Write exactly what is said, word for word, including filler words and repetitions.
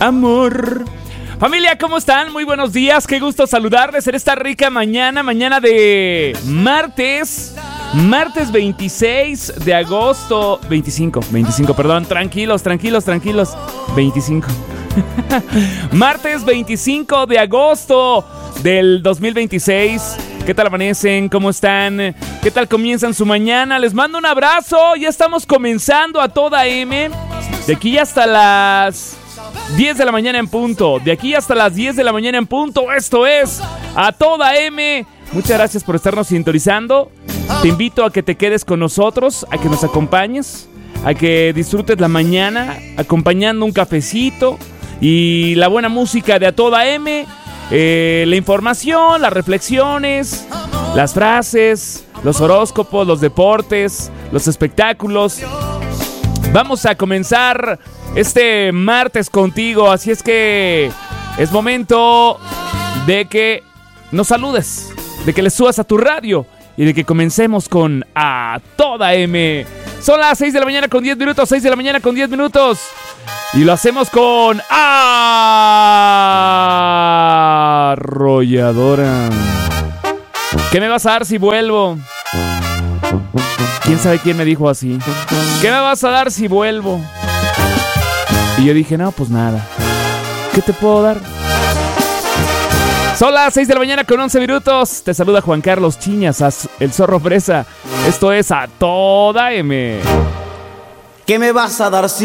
amor. Familia, ¿cómo están? Muy buenos días, qué gusto saludarles en esta rica mañana, mañana de martes, martes veintiséis de agosto, veinticinco, veinticinco, perdón, tranquilos, tranquilos, tranquilos, veinticinco. Martes veinticinco de agosto del dos mil veintiséis. ¿Qué tal amanecen? ¿Cómo están? ¿Qué tal comienzan su mañana? Les mando un abrazo. Ya estamos comenzando a toda M. De aquí hasta las diez de la mañana en punto. De aquí hasta las diez de la mañana en punto. Esto es A Toda M. Muchas gracias por estarnos sintonizando. Te invito a que te quedes con nosotros, a que nos acompañes, a que disfrutes la mañana acompañando un cafecito y la buena música de A Toda M. Eh, la información, las reflexiones, las frases, los horóscopos, los deportes, los espectáculos. Vamos a comenzar este martes contigo, así es que es momento de que nos saludes, de que le subas a tu radio y de que comencemos con A Toda M. Son las seis de la mañana con diez minutos, seis de la mañana con diez minutos. Y lo hacemos con Arrolladora. ¿Qué me vas a dar si vuelvo? ¿Quién sabe quién me dijo así? ¿Qué me vas a dar si vuelvo? Y yo dije, no, pues nada. ¿Qué te puedo dar? Son las seis de la mañana con once minutos. Te saluda Juan Carlos Chiñas, el Zorro Fresa. Esto es A Toda M. ¿Qué me vas a dar si